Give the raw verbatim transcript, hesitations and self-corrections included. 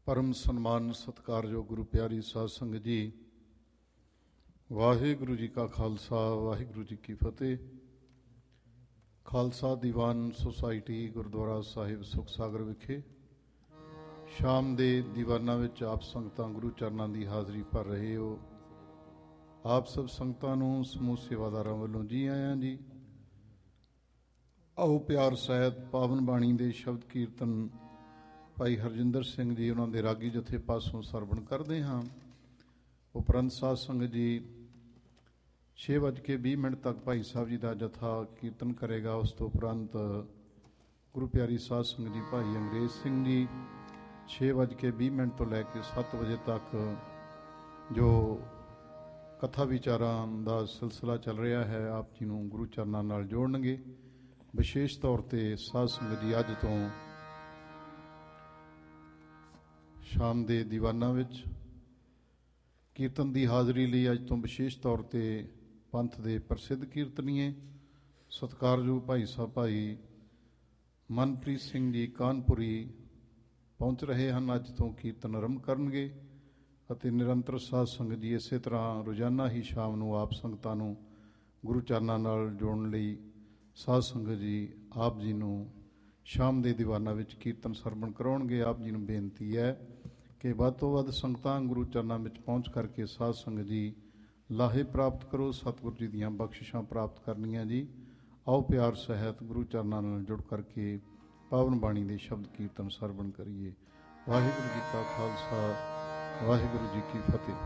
परम सन्मान सत्कारयोग गुरु प्यारी साध संगत जी, वाहिगुरु जी का खालसा वाहिगुरु जी की फतेह। खालसा दीवान सोसाइटी गुरुद्वारा साहिब सुख सागर विखे शाम के दीवाना विच आप संगतां गुरु चरनां की हाज़री भर रहे हो। आप सब संगतां नूं समूह सेवादारां वल्लों जी आयां जी। आओ प्यार सहित पावन बाणी दे शब्द कीर्तन भाई हरजिंदर सिंह जी उन्होंने रागी जथे पासों सरवण करते हाँ। उपरंत साध संगत जी छे बज के भी मिनट तक भाई साहब जी का जथा कीर्तन करेगा। उस तो उपरंत गुरु प्यारी साध संगत जी भाई अंग्रेज सिंह जी छे बज के भी मिनट तो लैके सत्त बजे तक जो कथा विचारां का सिलसिला चल रहा है आप जी नूं गुरु चरनां नाल जोड़नगे। विशेष तौर पर साध संगत जी अज तो शाम के दीवाना विच कीर्तन की हाज़री लिए अज तो विशेष तौर पर पंथ के प्रसिद्ध कीर्तनीय सत्कारयोग भाई साहब भाई मनप्रीत सिंह जी कानपुरी पहुँच रहे हैं। अज तो कीर्तन आरंभ करनगे अते निरंतर साध संगत जी इस तरह रोजाना ही शाम नूं आप संगतां नूं गुरु चरनां नाल जोड़न लई साध संगत जी आप जी नूं शाम के दीवाना विच कीर्तन सरवण कराउणगे। आप जी नूं बेनती है कि वध तो वध संगतां गुरु चरनां विच पहुँच करके साध संगत जी लाहे प्राप्त करो, सतगुरु जी दीआं बख्शिशां प्राप्त करनियां जी। आओ प्यार सहित गुरु चरनां नाल जुड़ करके पावन बाणी दे शब्द कीर्तन सरवण करिए। वाहिगुरु जी का खालसा वाहिगुरु जी की फतेह।